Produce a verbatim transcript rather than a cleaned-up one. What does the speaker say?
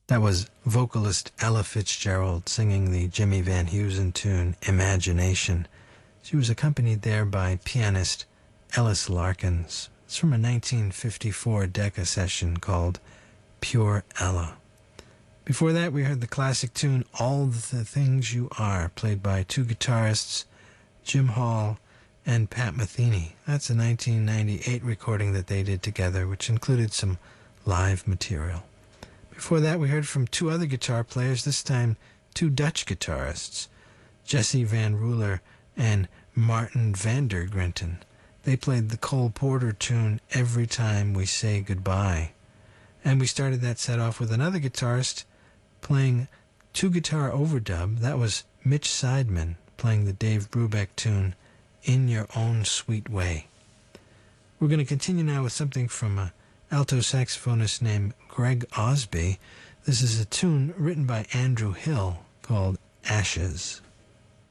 That was vocalist Ella Fitzgerald singing the Jimmy Van Heusen tune Imagination. She was accompanied there by pianist Ellis Larkins. It's from a nineteen fifty-four Decca session called Pure Ella. Before that, we heard the classic tune All the Things You Are, played by two guitarists, Jim Hall and Pat Metheny. That's a nineteen ninety-eight recording that they did together, which included some live material. Before that, we heard from two other guitar players, this time two Dutch guitarists, Jesse Van Ruler and Martin van der Grinten. They played the Cole Porter tune Every Time We Say Goodbye. And we started that set off with another guitarist playing two-guitar overdub. That was Mitch Seidman playing the Dave Brubeck tune In Your Own Sweet Way. We're going to continue now with something from a alto saxophonist named Greg Osby. This is a tune written by Andrew Hill called Ashes.